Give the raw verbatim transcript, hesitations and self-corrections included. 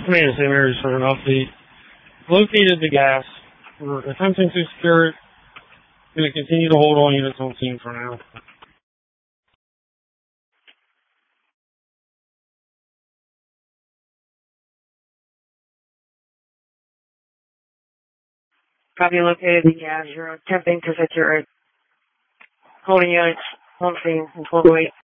Command center is turned off. The located the gas. We're attempting to secure it. Going to continue to hold all units on scene for now. Copy, located the gas. You're attempting to secure it. Holding units on scene in twelve oh eight.